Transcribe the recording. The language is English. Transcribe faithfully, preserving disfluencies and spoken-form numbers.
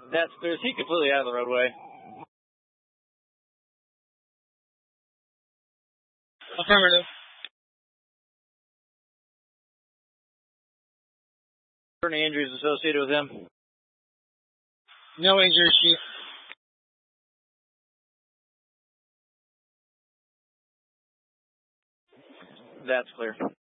That's clear. Is he completely out of the roadway? Affirmative. Any injuries associated with him? No injuries, Chief. That's clear.